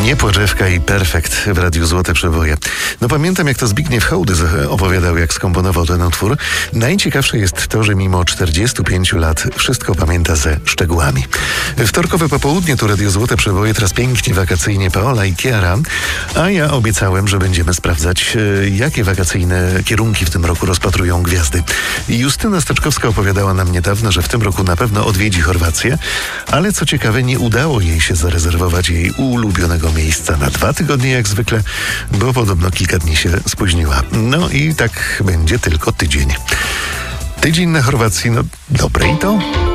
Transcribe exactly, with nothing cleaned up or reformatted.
Niepłaczewka i Perfekt w Radiu Złote Przeboje. No pamiętam, jak to Zbigniew Hołdys opowiadał, jak skomponował ten utwór. Najciekawsze jest to, że mimo czterdziestu pięciu lat wszystko pamięta ze szczegółami. Wtorkowe popołudnie to Radio Złote Przeboje, teraz pięknie wakacyjnie Paola i Kiara, a ja obiecałem, że będziemy sprawdzać, jakie wakacyjne kierunki w tym roku rozpatrują gwiazdy. Justyna Steczkowska opowiadała nam niedawno, że w tym roku na pewno odwiedzi Chorwację, ale co ciekawe, nie udało jej się zarezerwować jej ulubionego miejsca na dwa tygodnie jak zwykle, bo podobno kilka dni się spóźniła. No i tak będzie tylko tydzień. Tydzień na Chorwacji, no dobre i to.